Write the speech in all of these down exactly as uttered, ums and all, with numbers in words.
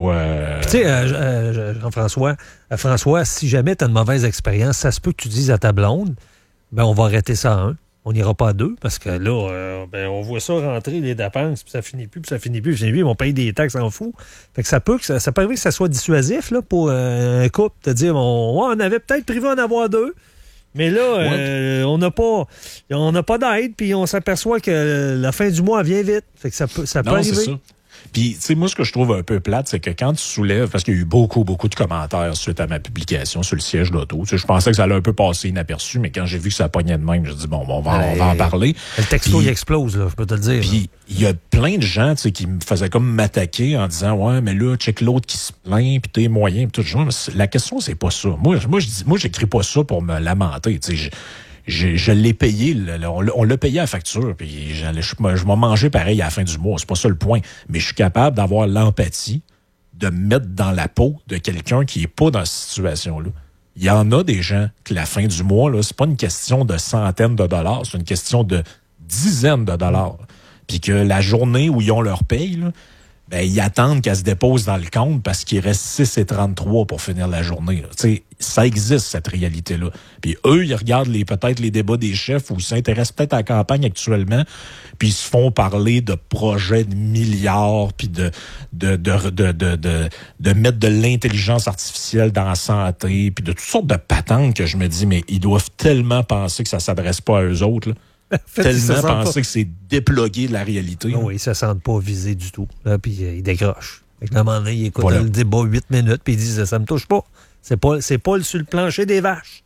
Euh... Tu sais, euh, euh, Jean-François, euh, François, si jamais tu as une mauvaise expérience, ça se peut que tu dises à ta blonde, ben on va arrêter ça à un. On n'ira pas à deux, parce que là, euh, ben, on voit ça rentrer, les dépenses, puis ça finit plus, puis ça finit plus. J'ai vu, ils vont payer des taxes en fou. Fait que ça peut, que ça, ça peut arriver que ça soit dissuasif là, pour euh, un couple, de dire, on, ouais, on avait peut-être prévu en avoir deux, mais là, euh, on n'a pas, on n'a pas d'aide, puis on s'aperçoit que la fin du mois vient vite. Fait que ça peut, ça peut non, arriver. C'est ça. Puis, tu sais, moi, ce que je trouve un peu plate, c'est que quand tu soulèves, parce qu'il y a eu beaucoup, beaucoup de commentaires suite à ma publication sur le siège d'auto, tu sais, je pensais que ça allait un peu passer inaperçu, mais quand j'ai vu que ça pognait de même, je dis bon, bon on, va, on va en parler. Le texto, puis, il explose, là, je peux te le dire. Puis, il y a plein de gens, tu sais, qui me faisaient comme m'attaquer en disant, ouais, mais là, check l'autre qui se plaint, puis t'es moyen, puis tout genre. La question, c'est pas ça. Moi, moi, je dis, moi, j'écris pas ça pour me lamenter, tu sais. Je, je l'ai payé, on l'a, on l'a payé à la facture, puis je, je, je vais manger pareil à la fin du mois. C'est pas ça le point. Mais je suis capable d'avoir l'empathie de me mettre dans la peau de quelqu'un qui est pas dans cette situation-là. Il y en a des gens que la fin du mois, là, c'est pas une question de centaines de dollars, c'est une question de dizaines de dollars. Puis que la journée où ils ont leur paye, là, ben, ils attendent qu'elle se dépose dans le compte parce qu'il reste six et trente-trois pour finir la journée. Tu sais, ça existe, cette réalité-là. Puis eux, ils regardent les, peut-être les débats des chefs ou ils s'intéressent peut-être à la campagne actuellement, puis ils se font parler de projets de milliards, puis de de, de, de, de, de, de mettre de l'intelligence artificielle dans la santé, puis de toutes sortes de patentes que je me dis, mais ils doivent tellement penser que ça s'adresse pas à eux autres, là. En fait, tellement penser pas... que c'est déplogué de la réalité. Non, oui, ils se sentent pas visés du tout. Là, puis euh, ils décrochent. Fait que, à un moment donné, ils écoutent voilà. le débat huit minutes, puis ils disent ça me touche pas. C'est pas, c'est pas sur le plancher des vaches.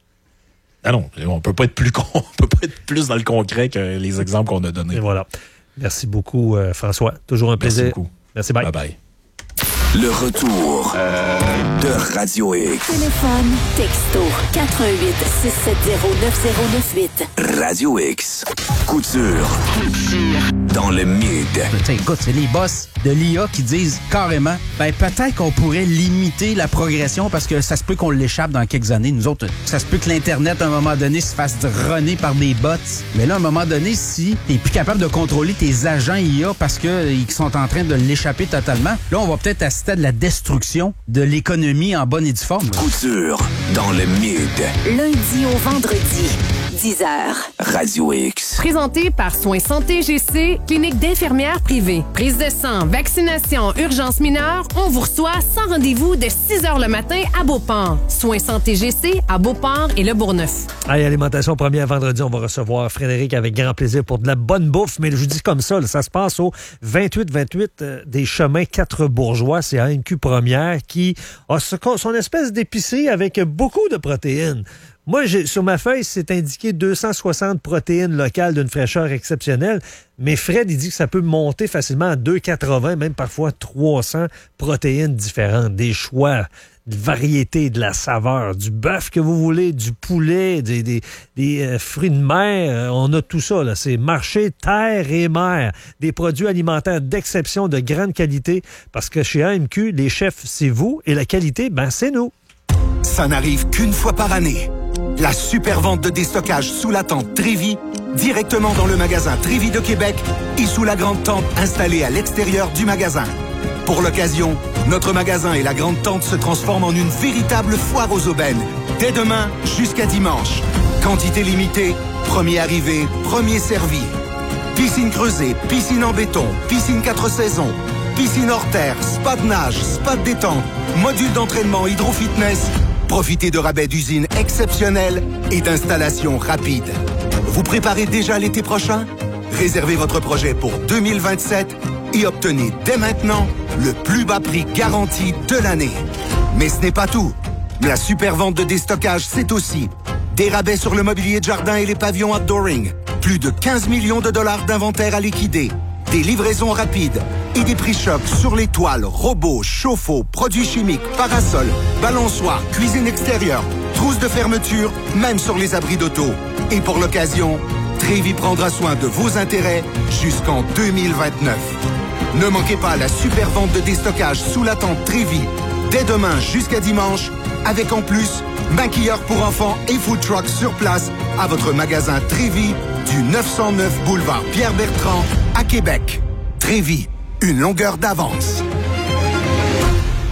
Ah non, on peut pas être plus con, on peut pas être plus dans le concret que les exemples qu'on a donnés. Et voilà. Merci beaucoup, euh, François. Toujours un plaisir. Merci beaucoup. Merci, bye. Bye bye. Le retour euh... de Radio X. Téléphone, texto, quatre un huit, six sept zéro, neuf zéro neuf huit. Radio X. Couture. Couture. Dans le mid. T'sais, écoute, c'est les boss de l'I A qui disent carrément, ben peut-être qu'on pourrait limiter la progression parce que ça se peut qu'on l'échappe dans quelques années. Nous autres, ça se peut que l'Internet, à un moment donné, se fasse runner par des bots. Mais là, à un moment donné, si t'es plus capable de contrôler tes agents I A parce qu'ils sont en train de l'échapper totalement, là, on va peut-être assister à de la destruction de l'économie en bonne et due forme. Couture dans le mid. Lundi au vendredi, dix heures. Radio X. Présenté par Soins Santé G C, clinique d'infirmières privée. Prise de sang, vaccination, urgence mineure, on vous reçoit sans rendez-vous de six heures le matin à Beauport. Soins Santé G C à Beauport et Le Bourgneuf. Allez, Alimentation première vendredi, on va recevoir Frédéric avec grand plaisir pour de la bonne bouffe, mais je vous dis comme ça, là, ça se passe au vingt-huit vingt-huit euh, des chemins quatre bourgeois. C'est A M Q Première qui a ce, son espèce d'épicerie avec beaucoup de protéines. Moi, j'ai, sur ma feuille, c'est indiqué deux cent soixante protéines locales d'une fraîcheur exceptionnelle. Mais Fred, il dit que ça peut monter facilement à deux cent quatre-vingts, même parfois trois cents protéines différentes. Des choix, de variété, de la saveur, du bœuf que vous voulez, du poulet, des, des, des euh, fruits de mer. On a tout ça, là. C'est marché terre et mer. Des produits alimentaires d'exception, de grande qualité. Parce que chez A M Q, les chefs, c'est vous. Et la qualité, ben, c'est nous. Ça n'arrive qu'une fois par année. La super vente de déstockage sous la tente Trévi, directement dans le magasin Trévi de Québec et sous la grande tente installée à l'extérieur du magasin. Pour l'occasion, notre magasin et la grande tente se transforment en une véritable foire aux aubaines. Dès demain jusqu'à dimanche. Quantité limitée, premier arrivé, premier servi. Piscine creusée, piscine en béton, piscine quatre saisons, piscine hors terre, spa de nage, spa de détente, module d'entraînement hydro-fitness. Profitez de rabais d'usine exceptionnels et d'installations rapides. Vous préparez déjà l'été prochain? Réservez votre projet pour deux mille vingt-sept et obtenez dès maintenant le plus bas prix garanti de l'année. Mais ce n'est pas tout. La super vente de déstockage, c'est aussi des rabais sur le mobilier de jardin et les pavillons outdooring, plus de quinze millions de dollars d'inventaire à liquider, des livraisons rapides et des prix chocs sur les toiles, robots, chauffe-eau, produits chimiques, parasols, balançoires, cuisine extérieure, trousses de fermeture, même sur les abris d'auto. Et pour l'occasion, Trévi prendra soin de vos intérêts jusqu'en deux mille vingt-neuf. Ne manquez pas la super vente de déstockage sous la tente Trévi, dès demain jusqu'à dimanche, avec en plus maquilleurs pour enfants et food truck sur place à votre magasin Trévi du neuf cent neuf boulevard Pierre-Bertrand à Québec. Trévi, une longueur d'avance.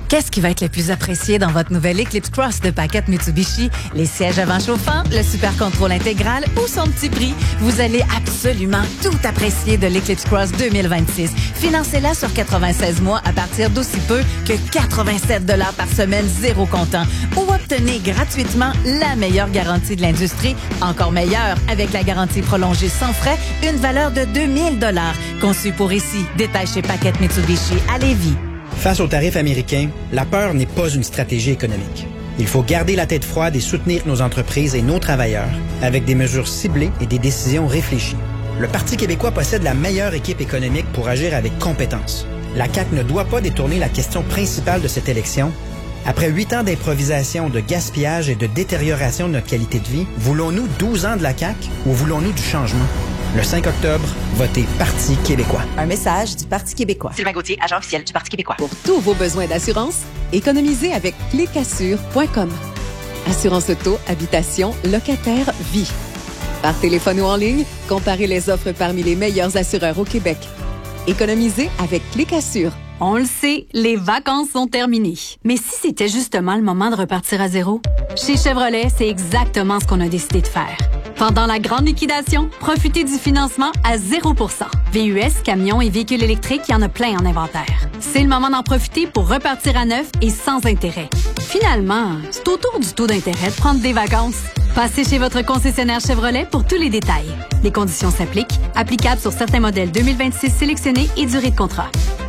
Qu'est-ce qui va être le plus apprécié dans votre nouvelle Eclipse Cross de paquette Mitsubishi? Les sièges avant chauffants, le super contrôle intégral ou son petit prix? Vous allez absolument tout apprécier de l'Eclipse Cross deux mille vingt-six. Financez-la sur quatre-vingt-seize mois à partir d'aussi peu que quatre-vingt-sept dollars par semaine, zéro comptant. Ou obtenez gratuitement la meilleure garantie de l'industrie, encore meilleure avec la garantie prolongée sans frais, une valeur de deux mille dollars. Conçue pour ici. Détail chez Paquette Mitsubishi à Lévis. Face aux tarifs américains, la peur n'est pas une stratégie économique. Il faut garder la tête froide et soutenir nos entreprises et nos travailleurs avec des mesures ciblées et des décisions réfléchies. Le Parti québécois possède la meilleure équipe économique pour agir avec compétence. La C A Q ne doit pas détourner la question principale de cette élection. Après huit ans d'improvisation, de gaspillage et de détérioration de notre qualité de vie, voulons-nous douze ans de la C A Q ou voulons-nous du changement? Le cinq octobre, votez Parti québécois. Un message du Parti québécois. Sylvain Gauthier, agent officiel du Parti québécois. Pour tous vos besoins d'assurance, économisez avec clic assure point com. Assurance auto, habitation, locataire, vie. Par téléphone ou en ligne, comparez les offres parmi les meilleurs assureurs au Québec. Économisez avec clic assure. On le sait, les vacances sont terminées. Mais si c'était justement le moment de repartir à zéro? Chez Chevrolet, c'est exactement ce qu'on a décidé de faire. Pendant la grande liquidation, profitez du financement à zéro pour cent. V U S, camions et véhicules électriques, il y en a plein en inventaire. C'est le moment d'en profiter pour repartir à neuf et sans intérêt. Finalement, c'est autour du taux d'intérêt de prendre des vacances. Passez chez votre concessionnaire Chevrolet pour tous les détails. Les conditions s'appliquent, applicables sur certains modèles deux mille vingt-six sélectionnés et durée de contrat.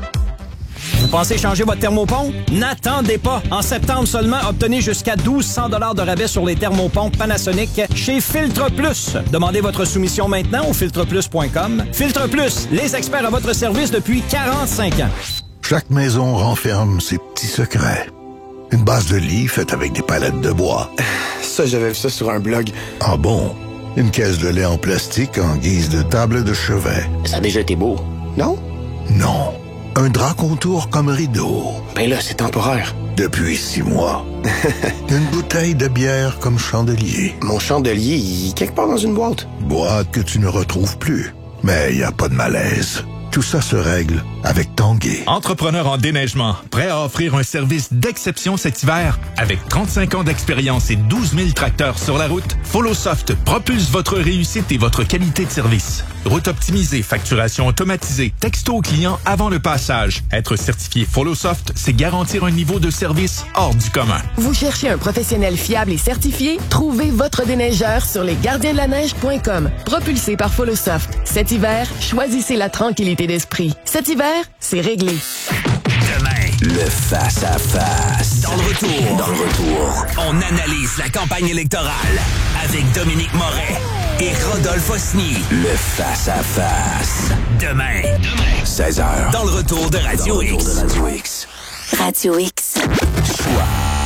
Vous pensez changer votre thermopompe? N'attendez pas! En septembre seulement, obtenez jusqu'à douze cents dollars de rabais sur les thermopompes Panasonic chez Filtre Plus. Demandez votre soumission maintenant au filtre plus point com. Filtre Plus, les experts à votre service depuis quarante-cinq ans. Chaque maison renferme ses petits secrets. Une base de lit faite avec des palettes de bois. Ça, j'avais vu ça sur un blog. Ah bon? Une caisse de lait en plastique en guise de table de chevet. Ça a déjà été beau, non? Non. Un drap contour comme rideau. Ben là, c'est temporaire. Depuis six mois. Une bouteille de bière comme chandelier. Mon chandelier, il est quelque part dans une boîte. Boîte que tu ne retrouves plus. Mais il n'y a pas de malaise. Tout ça se règle avec Tanguay. Entrepreneur en déneigement, prêt à offrir un service d'exception cet hiver? Avec trente-cinq ans d'expérience et douze mille tracteurs sur la route, FollowSoft propulse votre réussite et votre qualité de service. Route optimisée, facturation automatisée, texto au client avant le passage. Être certifié FollowSoft, c'est garantir un niveau de service hors du commun. Vous cherchez un professionnel fiable et certifié? Trouvez votre déneigeur sur lesgardiens de la neige point com. Propulsé par FollowSoft. Cet hiver, choisissez la tranquillité d'esprit. Cet hiver, c'est réglé. Demain, le face-à-face. Dans le retour, dans le retour, on analyse la campagne électorale avec Dominique Moret et Rodolphe Osny. Le face-à-face. Demain, Demain, seize heures, dans le retour de Radio, retour X. De Radio X. Radio X. Choix.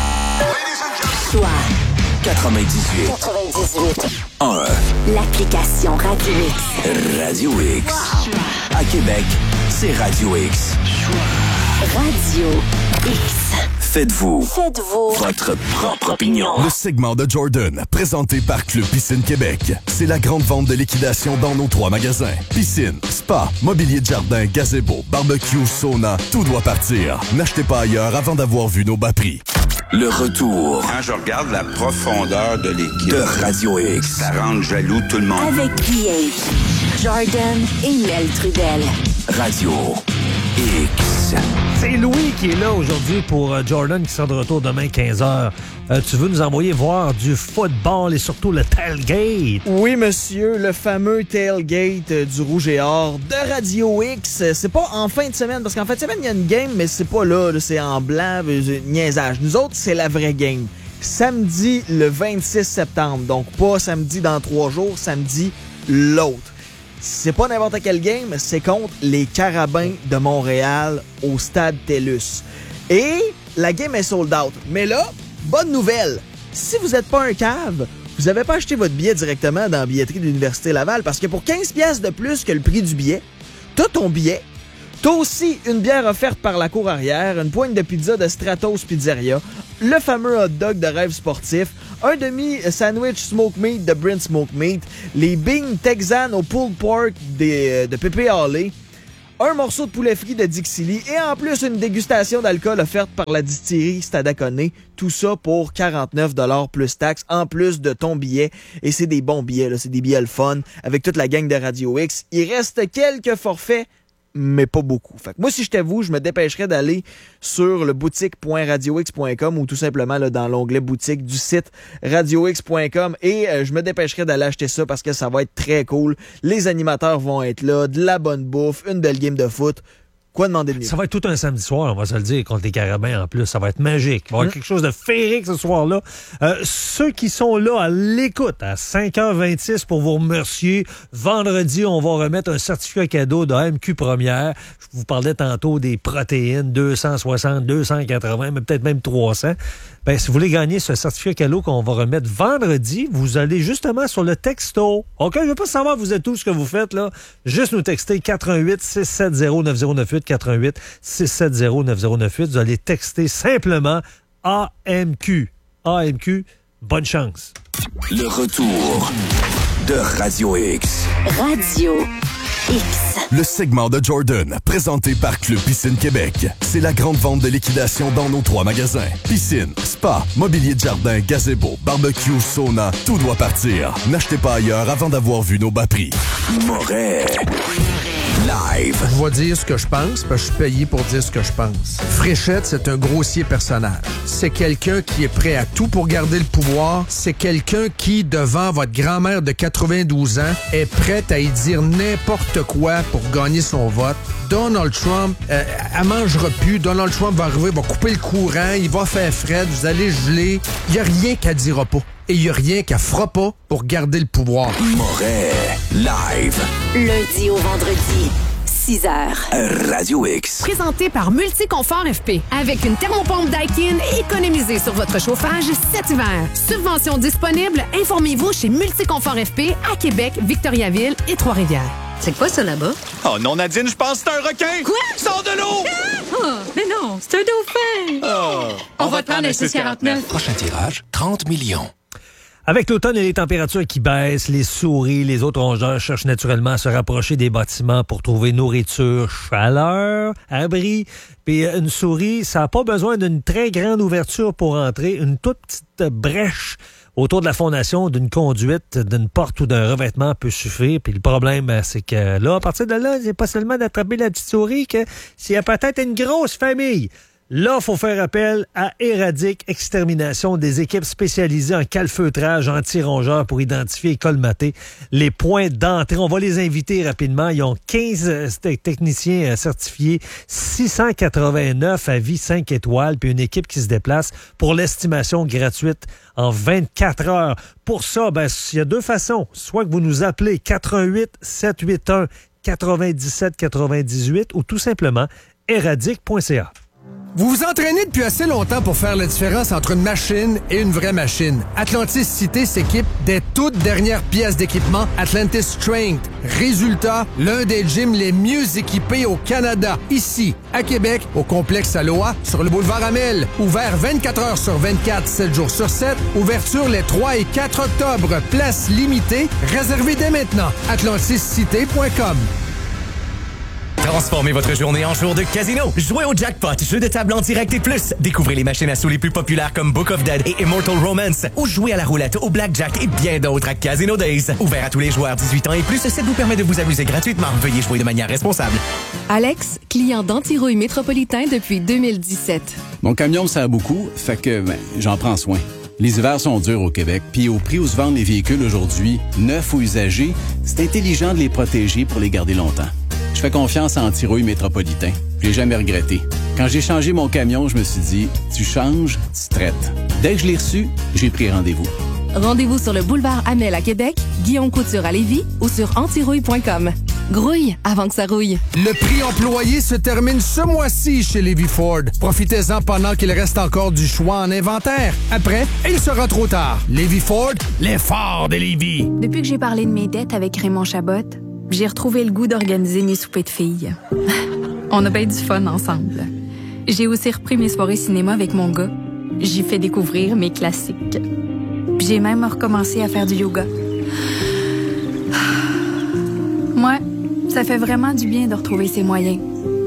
Choix. quatre-vingt-dix-huit. quatre-vingt-dix-huit. un. L'application Radio X. Radio X. Wow. À Québec, c'est Radio X. Radio X. Faites-vous. Faites-vous. Votre propre opinion. Le segment de Jordan, présenté par Club Piscine Québec. C'est la grande vente de liquidation dans nos trois magasins. Piscine, spa, mobilier de jardin, gazebo, barbecue, sauna, tout doit partir. N'achetez pas ailleurs avant d'avoir vu nos bas prix. Le retour. Quand je regarde la profondeur de l'équipe de Radio X, ça rend jaloux tout le monde. Avec P H, Jordan et Mel Trudel. Radio X. C'est Louis qui est là aujourd'hui pour euh, Jordan qui sera de retour demain quinze heures. Euh, tu veux nous envoyer voir du football et surtout le tailgate? Oui, monsieur, le fameux tailgate euh, du Rouge et Or de Radio X. C'est pas en fin de semaine, parce qu'en fin de semaine, il y a une game, mais c'est pas là, là c'est en blanc, euh, niaisage. Nous autres, c'est la vraie game. Samedi, le vingt-six septembre, donc pas samedi dans trois jours, samedi l'autre. C'est pas n'importe quel game, c'est contre les Carabins de Montréal au stade TELUS. Et la game est sold out. Mais là, bonne nouvelle, si vous n'êtes pas un cave, vous n'avez pas acheté votre billet directement dans la billetterie de l'Université Laval, parce que pour quinze piastres de plus que le prix du billet, t'as ton billet, t'as aussi une bière offerte par la cour arrière, une pointe de pizza de Stratos Pizzeria, le fameux hot dog de Rêve Sportif, un demi-sandwich smoke meat de Brent Smoke Meat, les Bing Texan au pulled pork des, de Pépé Hallé, un morceau de poulet frit de Dixili et en plus une dégustation d'alcool offerte par la distillerie Stadaconé. Tout ça pour quarante-neuf dollars plus taxes, en plus de ton billet. Et c'est des bons billets, là. C'est des billets le fun avec toute la gang de Radio X. Il reste quelques forfaits, mais pas beaucoup. Fait que moi, si j'étais vous, je me dépêcherais d'aller sur le boutique point radio x point com ou tout simplement là, dans l'onglet boutique du site radio x point com et euh, je me dépêcherais d'aller acheter ça parce que ça va être très cool. Les animateurs vont être là, de la bonne bouffe, une belle game de foot. Quoi demander de mieux? Ça va être tout un samedi soir, on va se le dire, contre les Carabins en plus. Ça va être magique. Il va y avoir mmh. quelque chose de féerique ce soir-là. Euh, ceux qui sont là à l'écoute à cinq heures vingt-six pour vous remercier. Vendredi, on va remettre un certificat cadeau de A M Q Première. Je vous parlais tantôt des protéines, deux cent soixante, deux cent quatre-vingts, mais peut-être même trois cents. Ben, si vous voulez gagner ce certificat cadeau qu'on va remettre vendredi, vous allez justement sur le texto. OK, je veux pas savoir vous êtes tous ce que vous faites, là. Juste nous texter quatre un huit, six sept zéro, neuf zéro neuf huit, quatre un huit, six sept zéro, neuf zéro neuf huit. Vous allez texter simplement A M Q. A M Q, bonne chance. Le retour de Radio X. Radio X. Le segment de Jordan, présenté par Club Piscine Québec. C'est la grande vente de liquidation dans nos trois magasins. Piscine, spa, mobilier de jardin, gazebo, barbecue, sauna, tout doit partir. N'achetez pas ailleurs avant d'avoir vu nos bas prix. Moret. Live. Je vais dire ce que je pense, parce que je suis payé pour dire ce que je pense. Fréchette, c'est un grossier personnage. C'est quelqu'un qui est prêt à tout pour garder le pouvoir. C'est quelqu'un qui, devant votre grand-mère de quatre-vingt-douze ans, est prête à y dire n'importe quoi pour gagner son vote. Donald Trump, euh, elle mangera plus. Donald Trump va arriver, va couper le courant, il va faire fret, vous allez geler. Il n'y a rien qu'elle dira pas. Et il n'y a rien qu'elle fera pas pour garder le pouvoir. Moret. Live. Lundi au vendredi, six heures. Radio X. Présenté par Multiconfort F P. Avec une thermopompe Daikin, économisez sur votre chauffage cet hiver. Subvention disponible, informez-vous chez Multiconfort F P à Québec, Victoriaville et Trois-Rivières. C'est quoi ça là-bas? Oh non, Nadine, je pense que c'est un requin! Quoi? Sors de l'eau! Ah! Oh, mais non, c'est un dauphin! Oh. On, On va te prendre un six quarante-neuf. Prochain tirage, trente millions. Avec l'automne et les températures qui baissent, les souris, les autres rongeurs cherchent naturellement à se rapprocher des bâtiments pour trouver nourriture, chaleur, abri. Puis une souris, ça n'a pas besoin d'une très grande ouverture pour entrer, une toute petite brèche autour de la fondation d'une conduite, d'une porte ou d'un revêtement peut suffire. Puis le problème, c'est que là, à partir de là, c'est pas seulement d'attraper la petite souris, que s'il y a peut-être une grosse famille. Là, il faut faire appel à Éradic Extermination, des équipes spécialisées en calfeutrage anti-rongeurs pour identifier et colmater les points d'entrée. On va les inviter rapidement. Ils ont quinze techniciens certifiés, six cent quatre-vingt-neuf avis cinq étoiles, puis une équipe qui se déplace pour l'estimation gratuite en vingt-quatre heures. Pour ça, ben, il y a deux façons. Soit que vous nous appelez quatre un huit, sept huit un, neuf sept neuf huit ou tout simplement éradic point c a. Vous vous entraînez depuis assez longtemps pour faire la différence entre une machine et une vraie machine. Atlantis Cité s'équipe des toutes dernières pièces d'équipement Atlantis Strength. Résultat, l'un des gyms les mieux équipés au Canada. Ici, à Québec, au complexe Aloha, sur le boulevard Amel. Ouvert vingt-quatre heures sur vingt-quatre, sept jours sur sept. Ouverture les trois et quatre octobre. Place limitée. Réservez dès maintenant. atlantis cité point com. Transformez votre journée en jour de casino. Jouez au jackpot, jeu de table en direct et plus. Découvrez les machines à sous les plus populaires comme Book of Dead et Immortal Romance. Ou jouez à la roulette, au blackjack et bien d'autres à Casino Days. Ouvert à tous les joueurs dix-huit ans et plus, ça vous permet de vous amuser gratuitement. Veuillez jouer de manière responsable. Alex, client d'Antirouille Métropolitain depuis deux mille dix-sept. Mon camion sert beaucoup, fait que ben, j'en prends soin. Les hivers sont durs au Québec, puis au prix où se vendent les véhicules aujourd'hui, neufs ou usagés, c'est intelligent de les protéger pour les garder longtemps. Je fais confiance à Antirouille Métropolitain. Je l'ai jamais regretté. Quand j'ai changé mon camion, je me suis dit, tu changes, tu traites. Dès que je l'ai reçu, j'ai pris rendez-vous. Rendez-vous sur le boulevard Amel à Québec, Guillaume Couture à Lévis ou sur antirouille point com. Grouille avant que ça rouille. Le prix employé se termine ce mois-ci chez Lévis Ford. Profitez-en pendant qu'il reste encore du choix en inventaire. Après, il sera trop tard. Lévis Ford, les forts de Lévis. Depuis que j'ai parlé de mes dettes avec Raymond Chabot, j'ai retrouvé le goût d'organiser mes soupers de filles. On a bien du fun ensemble. J'ai aussi repris mes soirées cinéma avec mon gars. J'ai fait découvrir mes classiques. Puis j'ai même recommencé à faire du yoga. Moi, Ça fait vraiment du bien de retrouver ses moyens.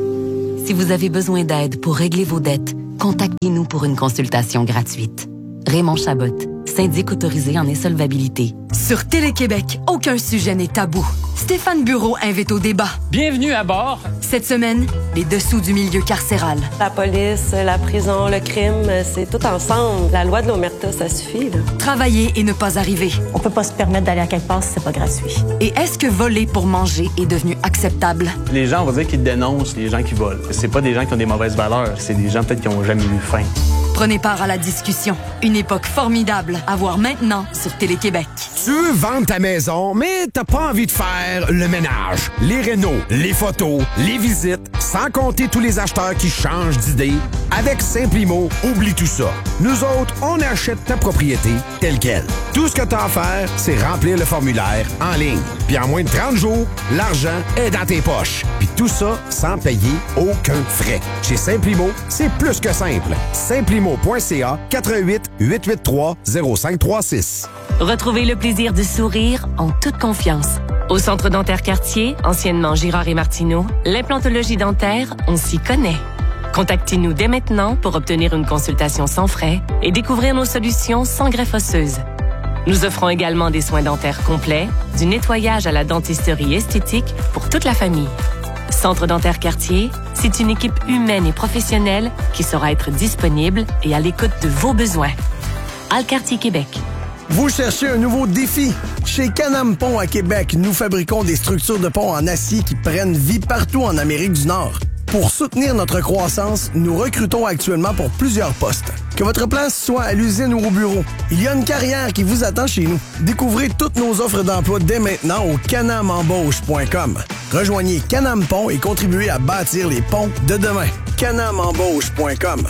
Si vous avez besoin d'aide pour régler vos dettes, contactez-nous pour une consultation gratuite. Raymond Chabot, syndic autorisé en insolvabilité. Sur Télé-Québec, aucun sujet n'est tabou. Stéphane Bureau invite au débat. Bienvenue à bord. Cette semaine, les dessous du milieu carcéral. La police, la prison, le crime, c'est tout ensemble. La loi de l'omerta, ça suffit, là. Travailler et ne pas arriver. On peut pas se permettre d'aller à quelque part si c'est pas gratuit. Et est-ce que voler pour manger est devenu acceptable? Les gens, on va dire qu'ils dénoncent les gens qui volent. C'est pas des gens qui ont des mauvaises valeurs, c'est des gens peut-être qui ont jamais eu faim. Prenez part à la discussion. Une époque formidable à voir maintenant sur Télé-Québec. Tu veux vendre ta maison, mais t'as pas envie de faire le ménage, les rénaux, les photos, les visites, sans compter tous les acheteurs qui changent d'idée. Avec Simplimo, oublie tout ça. Nous autres, on achète ta propriété telle quelle. Tout ce que t'as à faire, c'est remplir le formulaire en ligne. Puis en moins de trente jours, l'argent est dans tes poches. Puis tout ça sans payer aucun frais. Chez Simplimo, c'est plus que simple. Simplimo.ca quatre-vingt-huit huit huit trois zéro cinq trois six. Retrouvez le plaisir de sourire en toute confiance. Au Centre dentaire Cartier, anciennement Girard et Martineau, l'implantologie dentaire, on s'y connaît. Contactez-nous dès maintenant pour obtenir une consultation sans frais et découvrir nos solutions sans greffe osseuse. Nous offrons également des soins dentaires complets, du nettoyage à la dentisterie esthétique pour toute la famille. Centre dentaire Cartier, c'est une équipe humaine et professionnelle qui saura être disponible et à l'écoute de vos besoins. Alcartier Québec. Vous cherchez un nouveau défi? Chez Can-Am Pont à Québec, nous fabriquons des structures de pont en acier qui prennent vie partout en Amérique du Nord. Pour soutenir notre croissance, nous recrutons actuellement pour plusieurs postes. Que votre place soit à l'usine ou au bureau, il y a une carrière qui vous attend chez nous. Découvrez toutes nos offres d'emploi dès maintenant au canam embauche point com. Rejoignez Can-Am Pont et contribuez à bâtir les ponts de demain. canam embauche point com.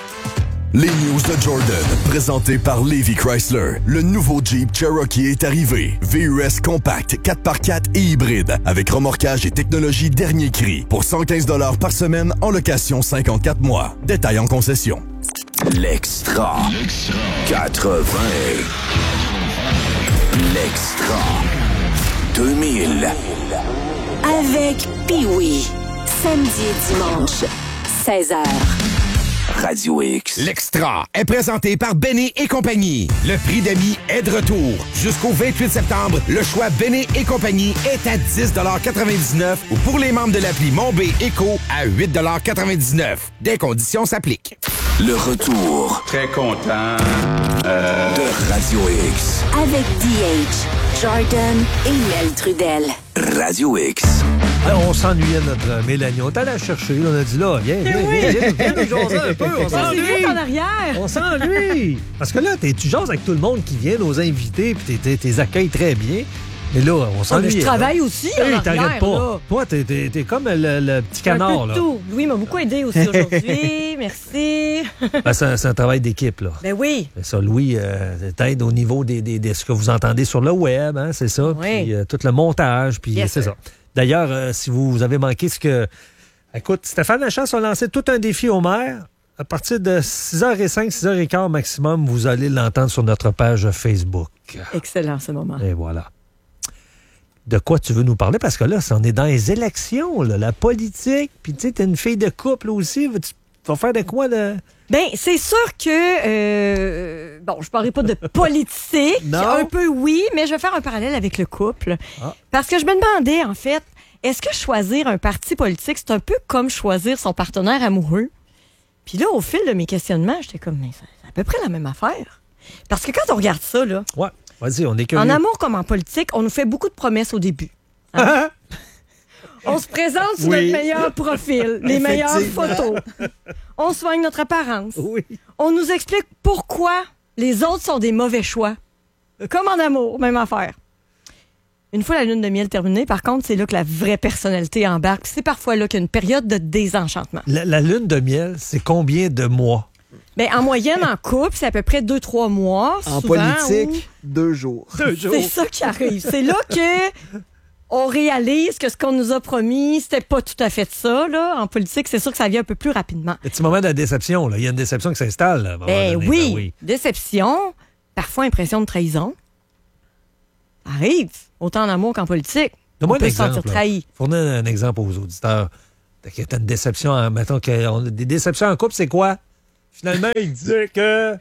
Les news de Jordan, présentés par Levi Chrysler. Le nouveau Jeep Cherokee est arrivé. V U S compact, quatre par quatre et hybride, avec remorquage et technologie dernier cri. Pour cent quinze dollars par semaine, en location cinquante-quatre mois. Détail en concession. L'extra. quatre-vingts. L'extra. deux mille. Avec Pee-Wee. Samedi et dimanche, seize heures. Radio X. L'extra est présenté par Benny et compagnie. Le prix d'amis est de retour. Jusqu'au vingt-huit septembre, le choix Benny et compagnie est à dix quatre-vingt-dix-neuf ou pour les membres de l'appli Mon B Éco à huit quatre-vingt-dix-neuf. Des conditions s'appliquent. Le retour. Très content euh... de Radio X. Avec D H, Jordan et Mel Trudel. Radio X. Alors, on s'ennuyait de notre Mélanie. On est allé la chercher. On a dit là, viens, viens, oui. viens, viens, viens nous jaser un peu. On Ça, c'est s'ennuie. vite en arrière. On s'ennuie. Parce que là, t'es, tu jases avec tout le monde qui vient, nos invités, puis t'es, t'es accueilles très bien. Mais là, on s'ennuie. Oh, mais je travaille aussi en hey, arrière, t'arrêtes pas. là. Toi, t'es, t'es, t'es comme le, le petit canard. Un peu de là. tout. Louis m'a beaucoup aidé aussi aujourd'hui. Merci. Ben, c'est, un, c'est un travail d'équipe, là. Ben oui. C'est ça, Louis, euh, t'aide au niveau des, des, de ce que vous entendez sur le web, hein, c'est ça. Oui. Puis euh, tout le montage, puis Yes, c'est sir. ça. D'ailleurs, euh, si vous, vous avez manqué ce que... Écoute, Stéphane Lachasse a lancé tout un défi au maire. À partir de six heures cinq, six heures quinze maximum, vous allez l'entendre sur notre page Facebook. Excellent, ce moment. Et voilà. De quoi tu veux nous parler? Parce que là, on est dans les élections, là, la politique. Puis tu sais, t'es une fille de couple aussi. Tu vas faire de quoi, là? Ben, c'est sûr que... Euh, bon, je parlerai pas de politique. Non. Un peu, oui, mais je vais faire un parallèle avec le couple. Ah. Parce que je me demandais, en fait, est-ce que choisir un parti politique, c'est un peu comme choisir son partenaire amoureux? Puis là, au fil de mes questionnements, j'étais comme, mais c'est à peu près la même affaire. Parce que quand on regarde ça, là... Ouais, vas-y, on est curieux. En amour comme en politique, on nous fait beaucoup de promesses au début. Hein? On se présente sur Oui. notre meilleur profil, les meilleures Effectivement. photos. On soigne notre apparence. Oui. On nous explique pourquoi les autres sont des mauvais choix. Comme en amour, même affaire. Une fois la lune de miel terminée, par contre, c'est là que la vraie personnalité embarque. C'est parfois là qu'il y a une période de désenchantement. La, la lune de miel, c'est combien de mois? Ben, en moyenne, en couple, c'est à peu près deux trois mois. souvent, souvent, où- où- deux jours. Deux jours. C'est ça qui arrive. C'est là que on réalise que ce qu'on nous a promis, c'était pas tout à fait ça. Là. En politique, c'est sûr que ça vient un peu plus rapidement. Le petit moment de la déception, là. Il y a une déception qui s'installe. Là, à un moment Ben donné. oui, Ben oui. déception, parfois impression de trahison. Arrive, autant en amour qu'en politique. Donne-moi on peut un se sentir exemple. trahi. Fournis un exemple aux auditeurs. Tu as une déception, en, mettons qu'on a des déceptions en couple, c'est quoi? Finalement, il disait que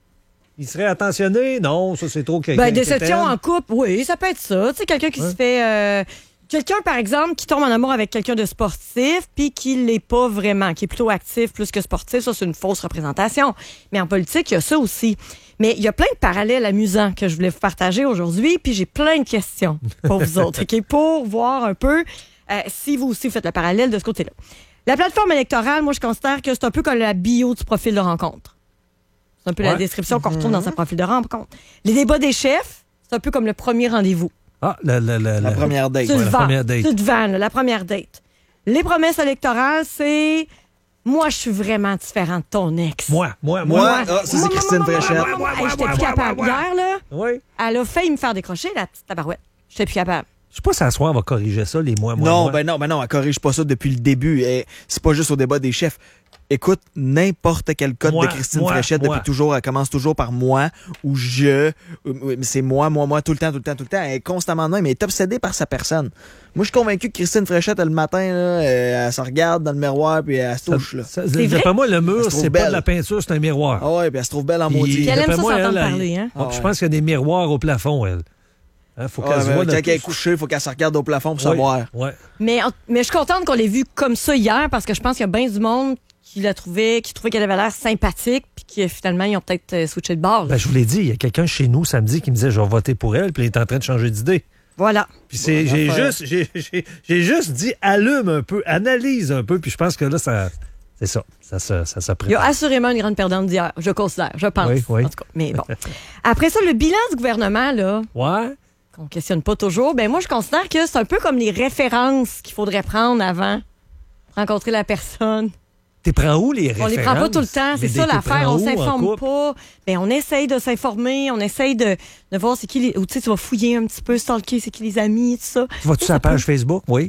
il serait attentionné. Non, ça, c'est trop quelqu'un. Ben, déception en couple, oui, ça peut être ça. Tu sais, quelqu'un qui ouais. se fait... Euh, quelqu'un, par exemple, qui tombe en amour avec quelqu'un de sportif puis qui l'est pas vraiment, qui est plutôt actif plus que sportif, ça, c'est une fausse représentation. Mais en politique, il y a ça aussi. Mais il y a plein de parallèles amusants que je voulais vous partager aujourd'hui, puis j'ai plein de questions pour vous autres, OK? Pour voir un peu euh, si vous aussi vous faites le parallèle de ce côté-là. La plateforme électorale, moi, je considère que c'est un peu comme la bio du profil de rencontre. C'est un peu ouais. la description qu'on retrouve dans sa profil de rencontre. Les débats des chefs, c'est un peu comme le premier rendez-vous. Ah, la, la, la, la, la première date. Tu ouais, te la première date. Tu te vannes, la première date. Les promesses électorales, c'est... Moi, je suis vraiment différent de ton ex. Moi, moi, moi. moi. Ah, ça, c'est Christine Fréchette. J'étais plus capable. Hier, là, oui. elle a failli me faire décrocher, la petite tabarouette. J'étais plus capable. Je sais pas si à soir, on va corriger ça, les moi, moi, non, moi. Ben non, ben non, elle corrige pas ça depuis le début. Et c'est pas juste au débat des chefs. Écoute, n'importe quel code moi, de Christine moi, Fréchette moi. depuis toujours, elle commence toujours par moi ou je. C'est moi, moi, moi, tout le temps, tout le temps, tout le temps. Elle est constamment de même, elle est obsédée par sa personne. Moi, je suis convaincu que Christine Fréchette, le matin, là, elle, elle se regarde dans le miroir puis elle se touche. Là. Ça, c'est d'après moi, le mur, c'est pas de la peinture, c'est un miroir. Ah ouais, puis elle se trouve belle en maudit. Elle aime ça s'entendre parler, hein? Je pense qu'il y a des miroirs au plafond, elle. Hein, faut qu'elle ah, se voit quand elle est couchée, il faut qu'elle se regarde au plafond pour oui, savoir. Ouais. Mais, mais je suis contente qu'on l'ait vue comme ça hier parce que je pense qu'il y a bien du monde qui l'a trouvé, qui trouvait qu'elle avait l'air sympathique puis qui finalement ils ont peut-être euh, switché de bord. Ben, je vous l'ai dit, il y a quelqu'un chez nous samedi qui me disait je vais voter pour elle puis il est en train de changer d'idée. Voilà. Puis c'est, j'ai, juste, j'ai, j'ai, j'ai juste dit allume un peu, analyse un peu puis je pense que là ça... C'est ça, ça se ça, ça, Il y a assurément une grande perdante d'hier, je considère, je pense. Oui, oui. En tout cas, mais bon. Après ça, le bilan du gouvernement, là... Ouais. Qu'on questionne pas toujours, ben moi, je considère que c'est un peu comme les références qu'il faudrait prendre avant de rencontrer la personne. T'es prends où, les références? On les prend pas tout le temps, c'est ça l'affaire. On s'informe pas. Ben, on essaye de s'informer, on essaye de, de voir c'est qui les... Ou tu sais, tu vas fouiller un petit peu, stalker c'est qui les amis, tout ça. Tu vas-tu sur la page peut... Facebook, oui?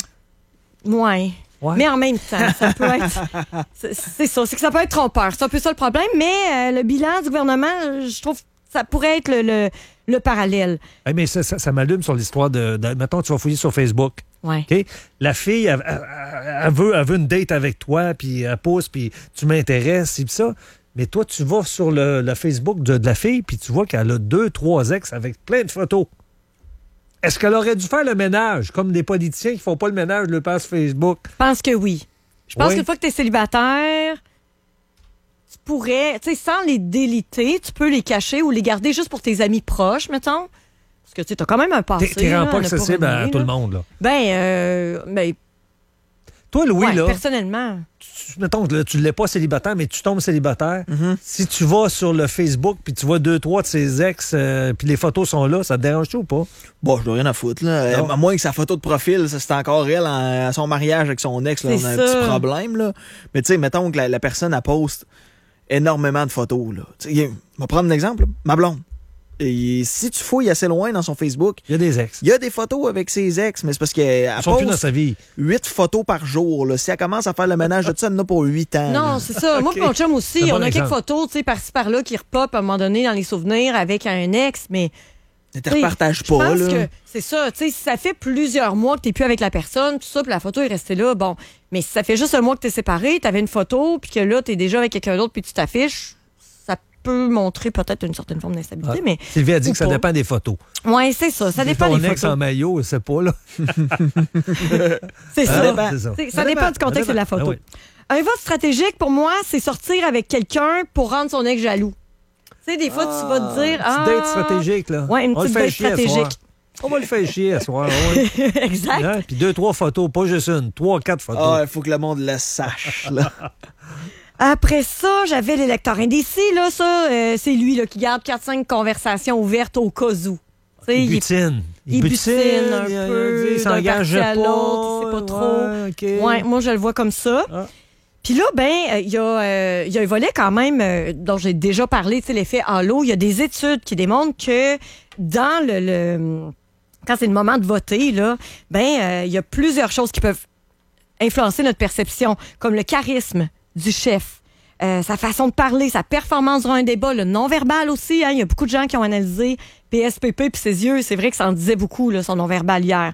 Ouais. Ouais. Mais en même temps, ça peut être... C'est, c'est ça, c'est que ça peut être trompeur. C'est un peu ça le problème, mais euh, le bilan du gouvernement, je trouve que ça pourrait être le, le, le parallèle. Hey, mais ça, ça, ça m'allume sur l'histoire de, de... Mettons, tu vas fouiller sur Facebook. Ouais. Okay? La fille, elle, elle, elle, veut, elle veut une date avec toi, puis elle pousse, puis tu m'intéresses, et puis ça. Mais toi, tu vas sur le, le Facebook de, de la fille, puis tu vois qu'elle a deux, trois ex avec plein de photos. Est-ce qu'elle aurait dû faire le ménage, comme des politiciens qui font pas le ménage de leur page Facebook? Je pense que oui. Je pense oui. qu'une fois que tu es célibataire, tu pourrais, tu sais, sans les déliter, tu peux les cacher ou les garder juste pour tes amis proches, mettons. Parce que tu as quand même un passé. T'es, t'es rends pas accessible à, à tout le monde, là. Ben, euh, ben... Toi, Louis, ouais, là... personnellement... Tu, mettons, là, tu ne l'es pas célibataire, mais tu tombes célibataire. Mm-hmm. Si tu vas sur le Facebook puis tu vois deux, trois de ses ex euh, puis les photos sont là, ça te dérange-tu ou pas? Bon, je dois rien à foutre, là. Non. À moins que sa photo de profil, ça, c'est encore elle en, à son mariage avec son ex, là, on a un petit problème, là. Mais tu sais, mettons que la, la personne, elle poste énormément de photos, là. Tu sais, on va prendre un exemple, là. Ma blonde. Et si tu fouilles assez loin dans son Facebook, il y a des ex. Il y a des photos avec ses ex, mais c'est parce qu'elle Ils sont plus dans sa vie. huit photos par jour. Là. Si elle commence à faire le ménage de ça, elle en a pour huit ans. Non, là. c'est ça. Moi, okay. mon chum aussi, bon on a exemple. quelques photos, tu sais, par-ci par-là qui repopent à un moment donné dans les souvenirs avec un ex, mais ne te repartage pas, je pense là. que c'est ça, tu sais, si ça fait plusieurs mois que t'es plus avec la personne, tout ça, puis la photo est restée là, bon. Mais si ça fait juste un mois que t'es séparé, t'avais une photo, puis que là, t'es déjà avec quelqu'un d'autre, puis tu t'affiches, peut montrer peut-être une certaine forme d'instabilité, ah, mais... Sylvie a dit que ça pas. dépend des photos. Oui, c'est ça. Ça dépend ton des ex photos. en maillot, c'est pas, là. c'est, ça. Ah, c'est ça. C'est, ça, ça dépend, dépend du contexte de la photo. Ah, oui. Un vote stratégique, pour moi, c'est sortir avec quelqu'un pour rendre son ex jaloux. Tu sais, des fois, ah, tu vas te dire... Ah, date stratégique, là. Oui, une petite date stratégique. On va le faire chier à soir. Oui. Exact. Hein? Puis deux, trois photos, pas juste une, trois, quatre photos. Ah, il faut que le monde le sache, là. Après ça, j'avais l'électeur indécis, là, ça, euh, c'est lui là, qui garde quatre cinq conversations ouvertes au cas où. T'sais, il butine. Il, il butine, butine un il, peu, il, il s'engage pas. À l'autre, il sait pas trop. Ouais, okay. Ouais, moi, je le vois comme ça. Ah. Puis là, ben, il y, euh, y a un volet quand même euh, dont j'ai déjà parlé, tu sais, l'effet halo. Il y a des études qui démontrent que dans le... le quand c'est le moment de voter, là, ben, il euh, y a plusieurs choses qui peuvent influencer notre perception, comme le charisme du chef, euh, sa façon de parler, sa performance durant un débat, le non-verbal aussi. Il hein, y a beaucoup de gens qui ont analysé P S P P puis ses yeux. C'est vrai que ça en disait beaucoup, là, son non-verbal hier.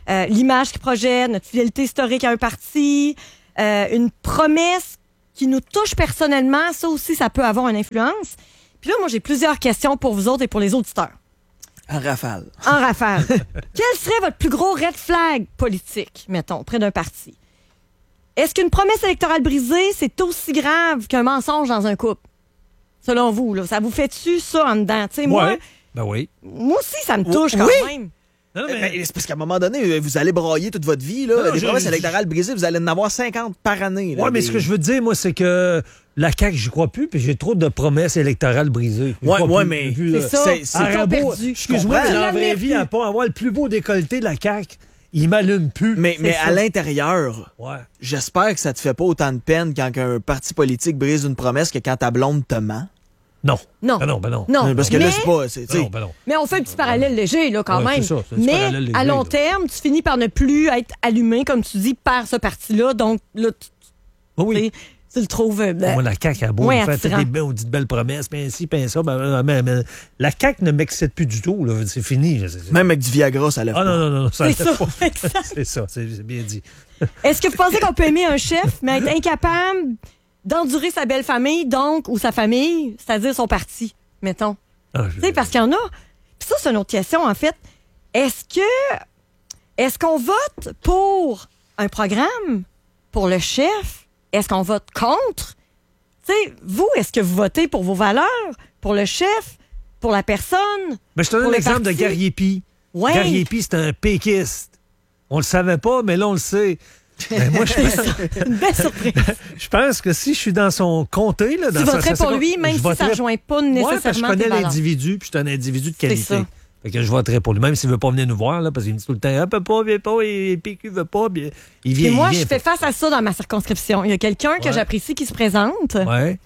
euh, l'image qu'ils projettent, notre fidélité historique à un parti, euh, une promesse qui nous touche personnellement, ça aussi, ça peut avoir une influence. Puis là, moi, j'ai plusieurs questions pour vous autres et pour les auditeurs. En rafale. En rafale. Quel serait votre plus gros red flag politique, mettons, près d'un parti? Est-ce qu'une promesse électorale brisée, c'est aussi grave qu'un mensonge dans un couple? Selon vous, là, ça vous fait-tu ça en dedans? T'sais, moi, ouais. Ben oui. Moi aussi, ça me touche oui. quand même. Non, non, mais... Ben, c'est parce qu'à un moment donné, vous allez broyer toute votre vie. Là. Non, Des je, promesses je... électorales brisées, vous allez en avoir cinquante par année. Oui, mais des... ce que je veux dire, moi, c'est que la C A Q, j'y crois plus, puis j'ai trop de promesses électorales brisées. Oui, ouais, plus, mais plus, c'est ça. C'est, c'est perdu. Excuse-moi, mais dans la vraie vie, à pas avoir le plus beau décolleté de la C A Q, il m'allume plus. Mais, mais à l'intérieur, ouais. j'espère que ça te fait pas autant de peine quand un parti politique brise une promesse que quand ta blonde te ment. Non. Non. Ben non, ben non. non. Parce que mais, là, c'est pas. C'est, ben non, ben non. Mais on fait un petit parallèle léger, là, quand ouais, même. C'est ça, c'est un mais léger, à long là. terme, tu finis par ne plus être allumé, comme tu dis, par ce parti-là. Donc, là, tu, oui. tu le trouves. Euh, moi, la C A Q a beau ouais, me faire des belles, belles promesses, puis ainsi, puis ça. Ben, mais, mais, la C A Q ne m'excite plus du tout. Là. C'est fini. C'est... Même avec du Viagra, ça lève ah, pas. Ah non, non, non. Ça c'est, ça, pas. c'est ça, c'est bien dit. Est-ce que vous pensez qu'on peut aimer un chef, mais être incapable d'endurer sa belle famille, donc, ou sa famille, c'est-à-dire son parti, mettons? Ah, je... Tu sais, parce qu'il y en a. Puis ça, c'est une autre question, en fait. Est-ce que. Est-ce qu'on vote pour un programme, pour le chef? Est-ce qu'on vote contre? Tu sais, vous, est-ce que vous votez pour vos valeurs, pour le chef, pour la personne? Ben, je te donne l'exemple de Gariepi. Ouais. Gariepi, c'est un péquiste. On le savait pas, mais là, on le sait. Ben, moi, je pense... une belle surprise. Je pense que si je suis dans son comté... Là, dans tu sa, voterais sa, pour sa, lui, même si voterais... ça ne rejoint pas nécessairement ouais, parce que je connais l'individu, puis je suis un individu de qualité. Fait que je voterais pour lui, même s'il veut pas venir nous voir, là, parce qu'il me dit tout le temps, ah, peut pas, viens pas, et P Q veut pas, bien, il vient. Et moi, il vient, je fais face à ça dans ma circonscription. Il y a quelqu'un ouais. que j'apprécie qui se présente, ouais.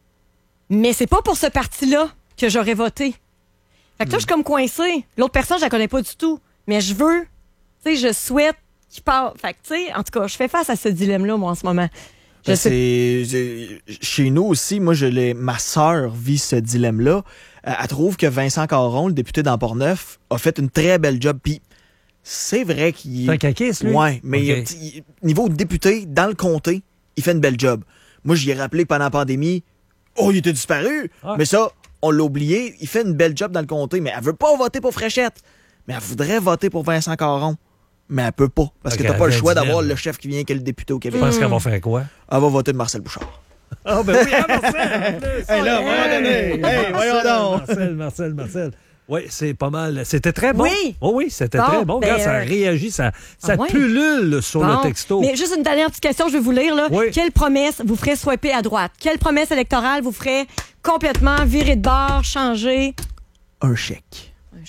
mais c'est pas pour ce parti-là que j'aurais voté. Fait que là, mm. je suis comme coincée. L'autre personne, je la connais pas du tout, mais je veux, tu sais, je souhaite qu'il parle. Fait que, tu sais, en tout cas, je fais face à ce dilemme-là, moi, en ce moment. Je sais... C'est... Chez nous aussi, moi, je l'ai... ma sœur vit ce dilemme-là. Elle trouve que Vincent Caron, le député dans Port-Neuf, a fait une très belle job. Puis c'est vrai qu'il... C'est un caquiste, lui? Ouais, mais okay. il, niveau député, dans le comté, il fait une belle job. Moi, j'y ai rappelé que pendant la pandémie, oh, il était disparu. Ah. Mais ça, on l'a oublié. Il fait une belle job dans le comté, mais elle veut pas voter pour Fréchette. Mais elle voudrait voter pour Vincent Caron. Mais elle peut pas, parce okay, que t'as pas le choix d'avoir le chef qui vient qui est le député au Québec. Tu penses mmh. qu'elle va faire quoi? Elle va voter de Marcel Bouchard. Ah, oh, ben oui, ah, Marcel! hey, là, à un moment donné! Hey, voyons donc! Marcel, Marcel, Marcel. Oui, c'est pas mal. C'était très bon. Oui. Oh oui, c'était bon, très bon. Ben, Regarde, ça euh... réagit, ça, ça ah, ouais. pullule sur bon. le texto. Mais juste une dernière petite question, je vais vous lire. Là. Oui. Quelle promesse vous ferez swiper à droite? Quelle promesse électorale vous ferez complètement virer de bord, changer? Un chèque.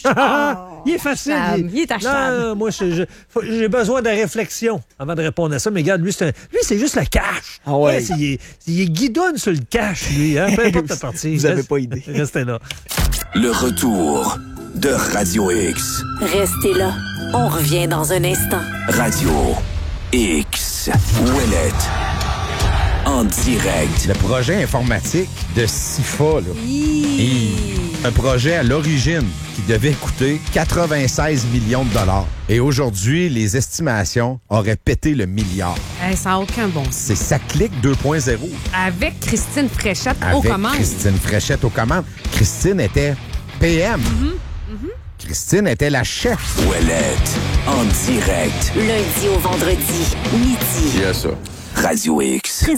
Oh, il est facile. Il, il est achetable. Non, moi, je, je, j'ai besoin de réflexion avant de répondre à ça. Mais regarde, lui, c'est, un, lui, c'est juste le cash. Ah ouais. ouais c'est, il, est, il est guidonne sur le cash, lui. Hein, peu importe ta partie. Vous n'avez pas idée. Restez là. Le retour de Radio X. Restez là. On revient dans un instant. Radio X. Ouellette. En direct. Le projet informatique de SIFA, là. Et un projet à l'origine qui devait coûter quatre-vingt-seize millions de dollars. Et aujourd'hui, les estimations auraient pété le milliard. Hey, ça n'a aucun bon sens. C'est Ça clique deux point zéro. Avec Christine Fréchette Avec aux commandes. Christine Fréchette aux commandes. Christine était P M. Mm-hmm. Mm-hmm. Christine était la chef. Ouellette. En direct. Lundi au vendredi, midi. Il y a ça. Radio X.